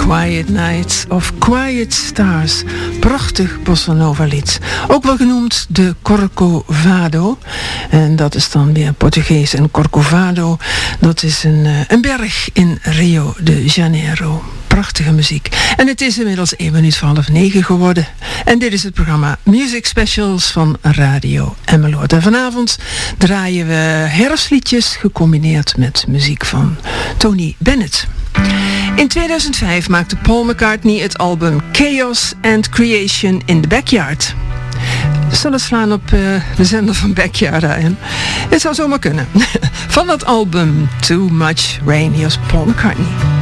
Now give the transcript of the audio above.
Quiet Nights of Quiet Stars. Prachtig bossa nova lied. Ook wel genoemd de Corcovado. En dat is dan weer Portugees. En Corcovado, dat is een berg in Rio de Janeiro. Prachtige muziek. En het is inmiddels 8:08 geworden. En dit is het programma Music Specials van Radio Emmeloord. En vanavond draaien we herfstliedjes gecombineerd met muziek van Tony Bennett. In 2005 maakte Paul McCartney het album Chaos and Creation in the Backyard. Zullen slaan op de zender van Backyard aan. Het zou zomaar kunnen. Van dat album Too Much Rain, hier is Paul McCartney.